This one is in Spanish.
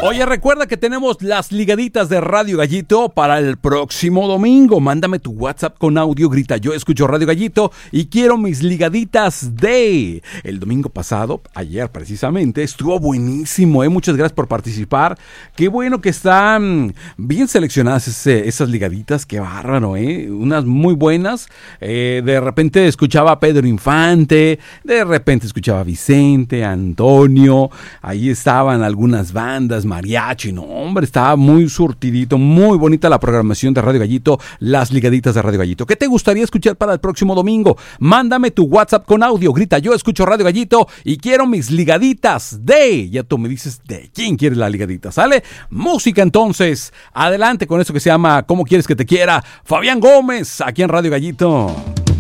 Oye, recuerda que tenemos las ligaditas de Radio Gallito para el próximo domingo. Mándame tu WhatsApp con audio, grita yo escucho Radio Gallito y quiero mis ligaditas de... El domingo pasado, ayer precisamente, estuvo buenísimo, muchas gracias por participar. Qué bueno que están bien seleccionadas esas ligaditas, qué bárbaro, unas muy buenas. De repente escuchaba a Pedro Infante, de repente escuchaba a Vicente, a Antonio, ahí estaban algunas bandas, mariachi, no hombre, estaba muy surtidito, muy bonita la programación de Radio Gallito, las ligaditas de Radio Gallito. ¿Qué te gustaría escuchar para el próximo domingo? Mándame tu WhatsApp con audio, grita yo escucho Radio Gallito y quiero mis ligaditas de... Ya tú me dices de quién quieres la ligadita, ¿sale? Música entonces, adelante con eso que se llama ¿Cómo quieres que te quiera? Fabián Gómez, aquí en Radio Gallito.